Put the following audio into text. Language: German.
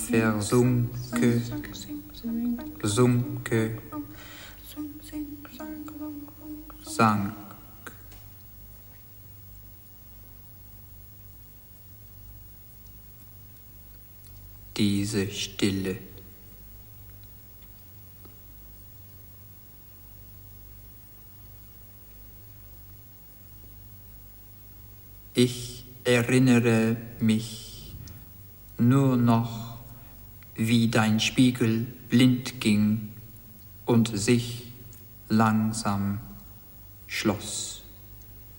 versunke, sunke, sank. Diese Stille. Ich erinnere mich nur noch, wie dein Spiegel blind ging und sich langsam schloss.